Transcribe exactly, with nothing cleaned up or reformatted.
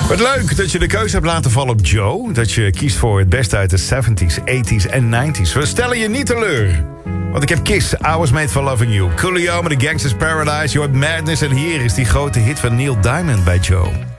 Wat leuk dat je de keuze hebt laten vallen op Joe. Dat je kiest voor het beste uit de zeventies, tachtiger en negentiger. We stellen je niet teleur. Want ik heb Kiss, I Was Made For Loving You. Coolio met The Gangsta's Paradise, je hoort Madness. En hier is die grote hit van Neil Diamond bij Joe.